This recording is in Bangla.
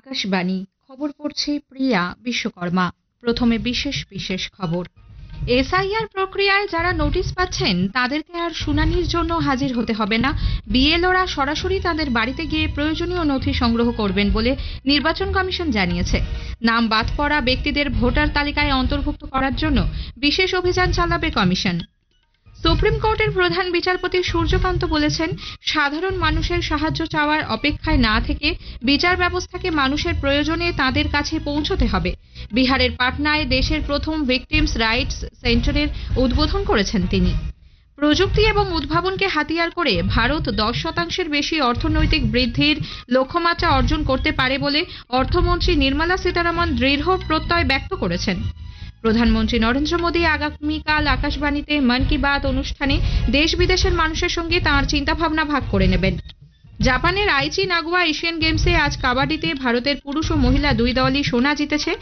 আকাশবাণী খবর পড়ছে প্রিয়া বিশ্বকর্মা। প্রথমে বিশেষ বিশেষ খবর। এসআইআর প্রক্রিয়ায় যারা নোটিশ পাচ্ছেন তাদেরকে আর শুনানির জন্য হাজির হতে হবে না। বিএলওরা সরাসরি তাদের বাড়িতে গিয়ে প্রয়োজনীয় নথি সংগ্রহ করবেন বলে নির্বাচন কমিশন জানিয়েছে। নাম বাদ পড়া ব্যক্তিদের ভোটার তালিকায় অন্তর্ভুক্ত করার জন্য বিশেষ অভিযান চালাবে কমিশন। সুপ্রিম কোর্টের প্রধান বিচারপতি সূর্যকান্ত বলেছেন, সাধারণ মানুষের সাহায্য চাওয়ার অপেক্ষায় না থেকে বিচার ব্যবস্থাকে মানুষের প্রয়োজনে তাদের কাছে পৌঁছতে হবে। বিহারের পাটনায় দেশের প্রথম ভিকটিমস রাইটস সেন্টারের উদ্বোধন করেছেন তিনি। প্রযুক্তি এবং উদ্ভাবনকে হাতিয়ার করে ভারত 10% বেশি অর্থনৈতিক বৃদ্ধির লক্ষ্যমাত্রা অর্জন করতে পারে বলে অর্থমন্ত্রী নির্মলা সীতারামন দৃঢ় প্রত্যয় ব্যক্ত করেছেন। প্রধানমন্ত্রী নরেন্দ্র মোদী আগামীকাল আকাশবাণীতে মন কি বাত অনুষ্ঠানে দেশ বিদেশের মানুষের সঙ্গে তাঁর চিন্তাভাবনা ভাগ করে নেবেন। জাপানের আইচি নাগোয়া এশিয়ান গেমসে আজ কাবাডিতে ভারতের পুরুষ ও মহিলা দুই দলই সোনা জিতেছে।